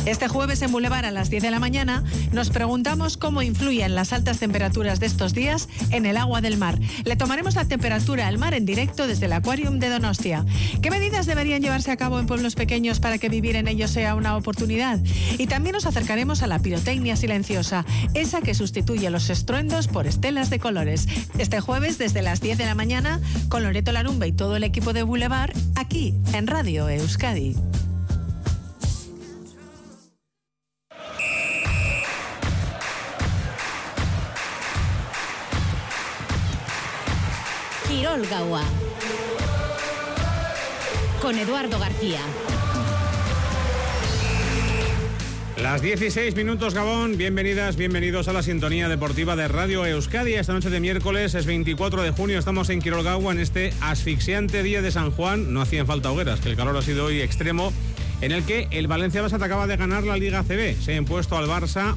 Este jueves en Boulevard a las 10 de la mañana nos preguntamos cómo influyen las altas temperaturas de estos días en el agua del mar. Le tomaremos la temperatura al mar en directo desde el Aquarium de Donostia. ¿Qué medidas deberían llevarse a cabo en pueblos pequeños para que vivir en ellos sea una oportunidad? Y también nos acercaremos a la pirotecnia silenciosa, esa que sustituye los estruendos por estelas de colores. Este jueves desde las 10 de la mañana con Loreto Larumbe y todo el equipo de Boulevard aquí en Radio Euskadi. Kirol Gaua con Eduardo García. Las 16 minutos, Gabón. Bienvenidas, bienvenidos a la sintonía deportiva de Radio Euskadi. Esta noche de miércoles es 24 de junio. Estamos en Kirol Gaua en este asfixiante día de San Juan. No hacían falta hogueras, que el calor ha sido hoy extremo, en el que el Valencia Basket acaba de ganar la Liga ACB. Se ha impuesto al Barça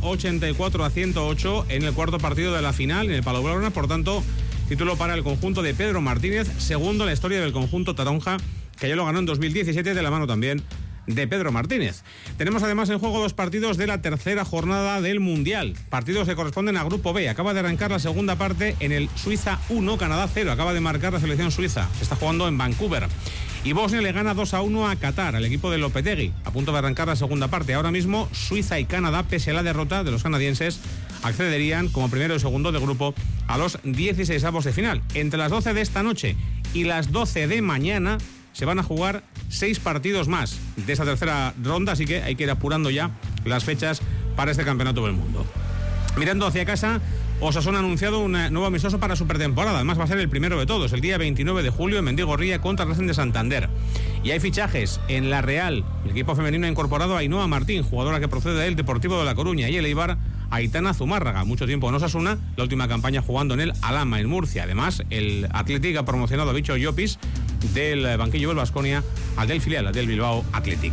84-108 en el cuarto partido de la final, en el Palau Blaugrana. Por tanto, título para el conjunto de Pedro Martínez, segundo en la historia del conjunto taronja, que ya lo ganó en 2017 de la mano también de Pedro Martínez. Tenemos además en juego 2 partidos de la tercera jornada del Mundial. Partidos que corresponden a Grupo B. Acaba de arrancar la segunda parte en el Suiza 1, Canadá 0. Acaba de marcar la selección suiza. Se está jugando en Vancouver. Y Bosnia le gana 2-1 a Qatar, al equipo de Lopetegui. A punto de arrancar la segunda parte. Ahora mismo Suiza y Canadá, pese a la derrota de los canadienses, accederían como primero y segundo de grupo a los 16avos de final. Entre las 12 de esta noche y las 12 de mañana se van a jugar 6 partidos más de esa tercera ronda, así que hay que ir apurando ya las fechas para este campeonato del mundo. Mirando hacia casa, Osasuna ha anunciado un nuevo amistoso para su pretemporada. Además va a ser el primero de todos, el día 29 de julio en Mendigorría contra Racing de Santander. Y hay fichajes en La Real. El equipo femenino ha incorporado a Ainhoa Martín, jugadora que procede del Deportivo de La Coruña, y el Eibar a Aitana Zumárraga, mucho tiempo en Osasuna, la última campaña jugando en el Alhama, en Murcia. Además, el Athletic ha promocionado a Bicho Llopis del banquillo del Baskonia al del filial, al del Bilbao Athletic.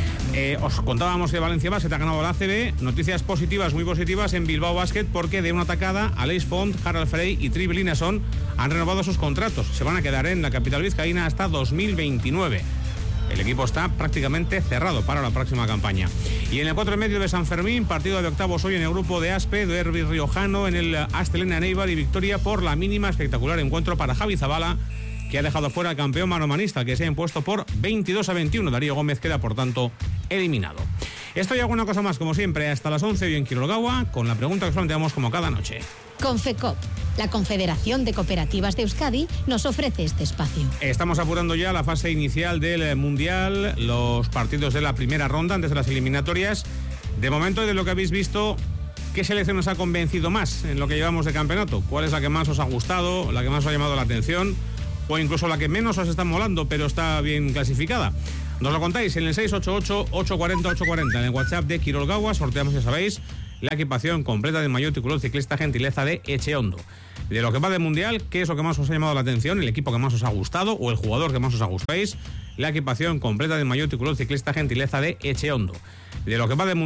Os contábamos que Valencia Basket ha ganado la ACB. Noticias positivas, muy positivas en Bilbao Basket, porque de una atacada, Aleix Font, Harald Frey y Trivi Linesson han renovado sus contratos. Se van a quedar en la capital vizcaína hasta 2029. El equipo está prácticamente cerrado para la próxima campaña. Y en el 4,5 de San Fermín, partido de octavos hoy en el grupo de Aspe, derbi riojano en el Astelena Neibar y victoria por la mínima. Espectacular encuentro para Javi Zabala, que ha dejado fuera al campeón manomanista, que se ha impuesto por 22-21. Darío Gómez queda, por tanto, eliminado. Esto y alguna cosa más, como siempre, hasta las 11 hoy en Kirol Gaua, con la pregunta que os planteamos como cada noche. Confecop, la Confederación de Cooperativas de Euskadi, nos ofrece este espacio. Estamos apurando ya la fase inicial del Mundial, los partidos de la primera ronda antes de las eliminatorias. De momento, de lo que habéis visto, ¿qué selección os ha convencido más en lo que llevamos de campeonato? ¿Cuál es la que más os ha gustado, la que más os ha llamado la atención, o incluso la que menos os está molando pero está bien clasificada? Nos lo contáis en el 688-840-840, en el WhatsApp de Kirol Gaua. Sorteamos, ya sabéis, la equipación completa del maillot tricolor ciclista gentileza de Echeondo. De lo que va del Mundial, ¿qué es lo que más os ha llamado la atención? ¿El equipo que más os ha gustado o el jugador que más os ha gustado? La equipación completa del maillot tricolor ciclista gentileza de Echeondo. De lo que va del Mundial,